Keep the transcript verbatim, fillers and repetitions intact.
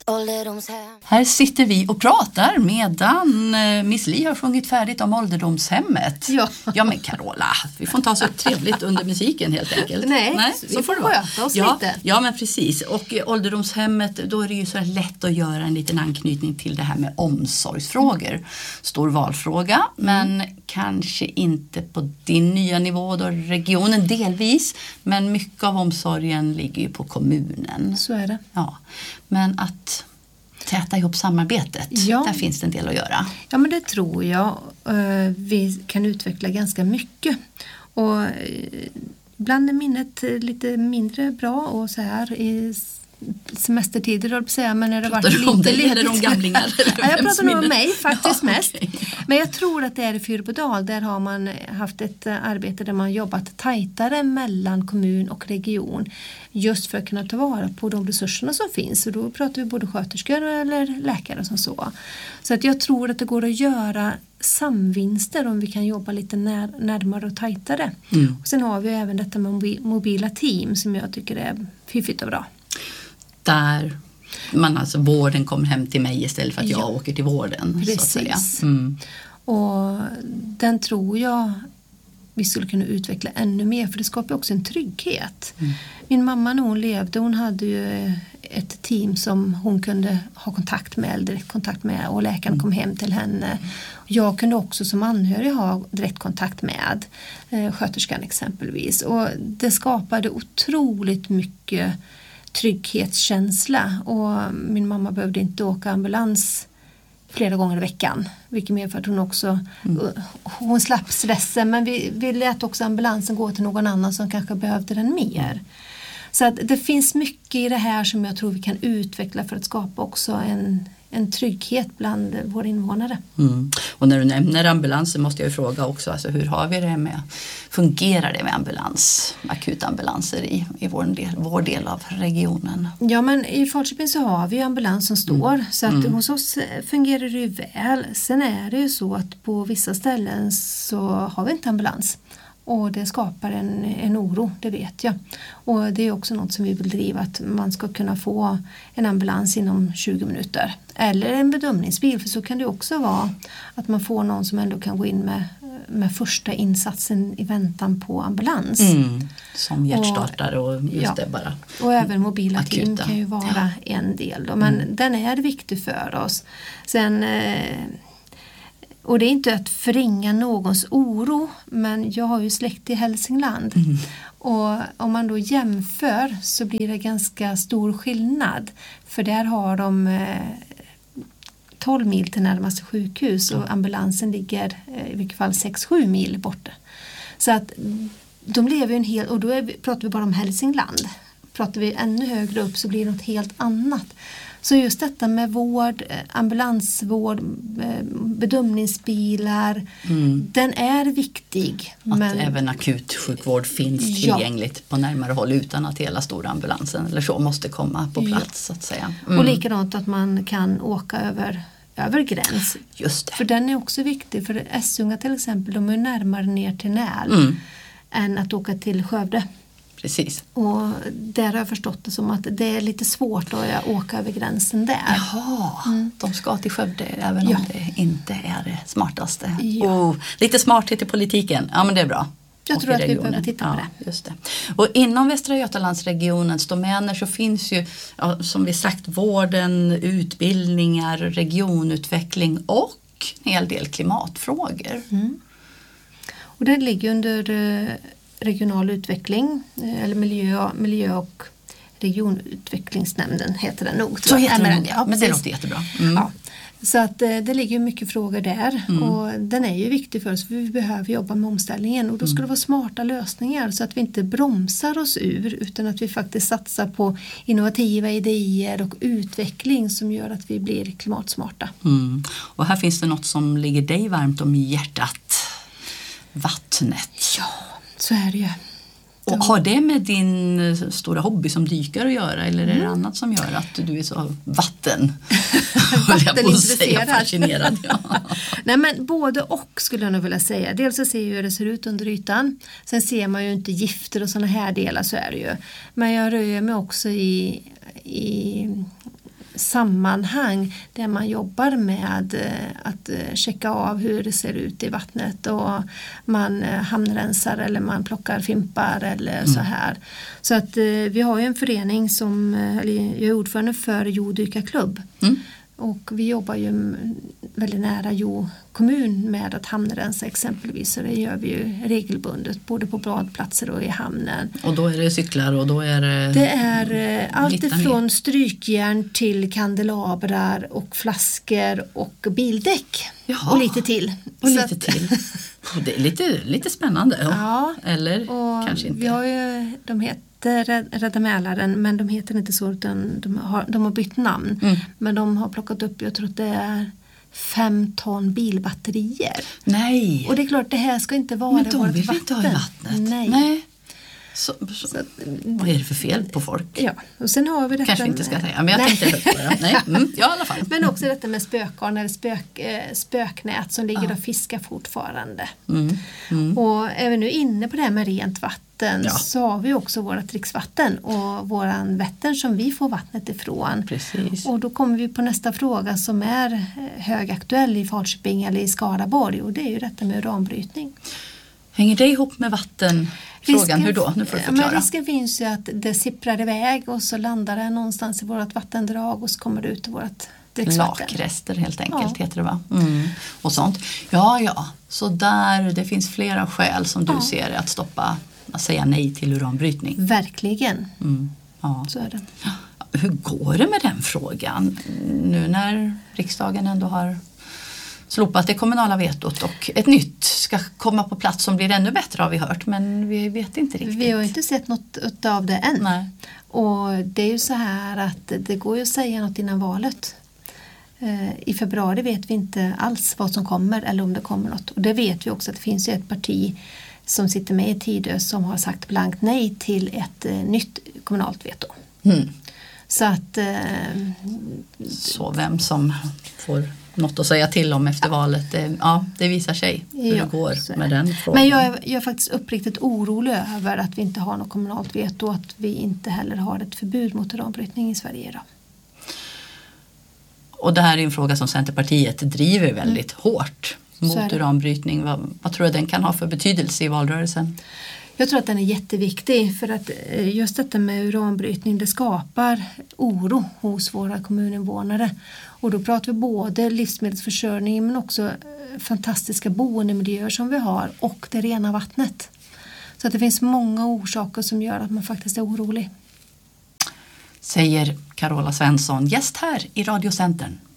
Här sitter vi och pratar medan Miss Li har sjungit färdigt om ålderdomshemmet. Ja, ja men Carola, vi får inte ha så trevligt under musiken helt enkelt. Nej, Nej så vi får får sköta oss ja, lite. Ja men precis, och ålderdomshemmet, då är det ju så lätt att göra en liten anknytning till det här med omsorgsfrågor. Stor valfråga, men kanske inte på din nya nivå då, regionen delvis, men mycket av omsorgen ligger ju på kommunen. Så är det. Ja, men att täta ihop samarbetet, ja. Där finns det en del att göra. Ja, men det tror jag. Vi kan utveckla ganska mycket. Och ibland är minnet lite mindre bra och så här i semestertider, jag säga, men när det varit lite om det, ledigt. Eller om gamlingar? Ja, jag pratar nog om mig faktiskt ja, mest. Okay. Men jag tror att det är i Fyrbodal. Där har man haft ett arbete där man jobbat tajtare mellan kommun och region. Just för att kunna ta vara på de resurserna som finns. Och då pratar vi både sköterskor eller läkare som så. Så att jag tror att det går att göra samvinster om vi kan jobba lite när, närmare och tajtare. Mm. Och sen har vi även detta med mobila team som jag tycker är fiffigt och bra. Där man alltså vården kommer hem till mig istället för att jag ja, åker till vården. Precis. Så att säga. Mm. Och den tror jag vi skulle kunna utveckla ännu mer, för det skapar också en trygghet. Mm. Min mamma när hon levde, hon hade ju ett team som hon kunde ha kontakt med, direkt kontakt med, och läkaren mm. kom hem till henne. Jag kunde också som anhörig ha direkt kontakt med eh, sköterskan exempelvis. Och det skapade otroligt mycket trygghetskänsla, och min mamma behövde inte åka ambulans flera gånger i veckan, vilket medför att hon också mm. hon slapp stressen, men vi, vi lät också ambulansen gå till någon annan som kanske behövde den mer. Så att det finns mycket i det här som jag tror vi kan utveckla för att skapa också en, en trygghet bland våra invånare. Mm. Och när du nämner ambulansen måste jag ju fråga också, alltså hur har vi det med, fungerar det med ambulans, akutambulanser i, i vår, del, vår del av regionen? Ja, men i Falköping så har vi ambulans som står, mm. så att mm. hos oss fungerar det ju väl. Sen är det ju så att på vissa ställen så har vi inte ambulans. Och det skapar en, en oro, det vet jag. Och det är också något som vi vill driva, att man ska kunna få en ambulans inom tjugo minuter. Eller en bedömningsbil, för så kan det också vara att man får någon som ändå kan gå in med, med första insatsen i väntan på ambulans. Mm, som hjärtstartare och just ja, det bara. Och även mobila akuta team kan ju vara ja. en del då. Men mm. den är viktig för oss. Sen... Eh, Och det är inte att förringa någons oro, men jag har ju släkt i Hälsingland. Mm. Och om man då jämför så blir det ganska stor skillnad. För där har de eh, tolv mil till närmaste sjukhus och ambulansen ligger eh, i vilket fall sex sju mil borta. Så att de lever ju en hel, och då är vi, pratar vi bara om Hälsingland. Pratar vi ännu högre upp så blir det något helt annat. Så just detta med vård, ambulansvård, bedömningsbilar, mm. den är viktig. Att men... även akut sjukvård finns tillgängligt ja. på närmare håll utan att hela stora ambulansen eller så måste komma på plats ja. så att säga. Mm. Och likadant att man kan åka över, över gräns. Just det. För den är också viktig, för Essunga till exempel, de är närmare ner till Näl mm. än att åka till Skövde. Precis. Och där har jag förstått det som att det är lite svårt att åka över gränsen där. Jaha, mm. de ska till Skövde även ja. om det inte är det smartaste. Ja. Oh, lite smarthet i politiken, ja men det är bra. Jag och tror att vi behöver titta på ja, det. Just det. Och inom Västra Götalandsregionens domäner så finns ju, ja, som vi sagt, vården, utbildningar, regionutveckling och en hel del klimatfrågor. Mm. Och det ligger under regional utveckling, eller miljö, miljö och regionutvecklingsnämnden heter det nog. Så heter det nog, ja, men det låter jättebra. Mm. Ja. Så att det ligger mycket frågor där mm. och den är ju viktig för oss, för vi behöver jobba med omställningen och då ska mm. det vara smarta lösningar så att vi inte bromsar oss ur utan att vi faktiskt satsar på innovativa idéer och utveckling som gör att vi blir klimatsmarta. Mm. Och här finns det något som ligger dig varmt om hjärtat. Vattnet. Ja, så är det ju. Och har det med din stora hobby som dykare att göra eller är det mm. annat som gör att du är så vatten? Vattenintresserad. Fascinerad. Ja. Nej, men både och skulle jag nog vilja säga. Dels så ser jag hur det ser ut under ytan. Sen ser man ju inte gifter och sådana här delar, så är det ju. Men jag rör mig också i, i sammanhang där man jobbar med eh, att eh, checka av hur det ser ut i vattnet och man eh, hamnrensar eller man plockar fimpar eller mm. så här. Så att eh, vi har ju en förening som, eller jag är ordförande för Jodykarklubb. Mm. Och vi jobbar ju väldigt nära Jo kommun med att hamnrensa exempelvis. Så det gör vi ju regelbundet både på badplatser och i hamnen. Och då är det cyklar och då är det... Det är allt ifrån strykjärn till kandelabrar och flaskor och bildäck. Jaha. Och lite till. Och lite att, till. Det är lite, lite spännande. Ja. Eller kanske inte. Vi har ju, de heter Rädda Mälaren, men de heter inte så utan de har, de har bytt namn. Mm. Men de har plockat upp, jag tror att det är fem ton bilbatterier. Nej! Och det är klart, det här ska inte vara men de vårt vill vatten. inte ha i vattnet. Nej. Nej. Så, så, så, vad är det för fel på folk? Ja, och sen har vi detta... Kanske inte ska säga, men jag tänkte högt på det. Nej, mm, ja, i alla fall. Men också detta med spökgarn eller spök, eh, spöknät som ligger ja. och fiskar fortfarande. Mm, mm. Och är vi nu inne på det här med rent vatten ja. så har vi också vårt dricksvatten och våran Vättern som vi får vattnet ifrån. Precis. Och då kommer vi på nästa fråga som är högaktuell i Falköping eller i Skaraborg och det är ju detta med uranbrytning. Hänger det ihop med vatten? Frågan, risken, hur då? Nu får du förklara. Men risken finns ju att det sipprar iväg och så landar det någonstans i vårt vattendrag och så kommer det ut i vårt dricksvatten. Lakrester helt enkelt ja. heter det va? Mm. Och sånt. Ja, ja. Så där, det finns flera skäl som du ja. ser att stoppa, att säga nej till uranbrytning. Verkligen. Mm. Ja. Så är det. Hur går det med den frågan? Nu när riksdagen ändå har slopat det kommunala vetot och ett nytt ska komma på plats som blir ännu bättre har vi hört, men vi vet inte riktigt. Vi har inte sett något av det än. Nej. Och det är ju så här att det går ju att säga något innan valet. I februari vet vi inte alls vad som kommer eller om det kommer något. Och det vet vi också att det finns ju ett parti som sitter med i Tidö som har sagt blankt nej till ett nytt kommunalt veto. Mm. Så att... Så vem som får något att säga till om efter valet, det, ja, det visar sig hur ja, det går med den frågan. Men jag är, jag är faktiskt uppriktigt orolig över att vi inte har något kommunalt veto och att vi inte heller har ett förbud mot uranbrytning i Sverige idag. Och det här är en fråga som Centerpartiet driver väldigt mm. hårt mot uranbrytning. Vad, vad tror du den kan ha för betydelse i valrörelsen? Jag tror att den är jätteviktig för att just detta med uranbrytning det skapar oro hos våra kommuninvånare. Och då pratar vi både livsmedelsförsörjning men också fantastiska boendemiljöer som vi har och det rena vattnet. Så att det finns många orsaker som gör att man faktiskt är orolig. Säger Carola Svensson, gäst här i Radiocentern.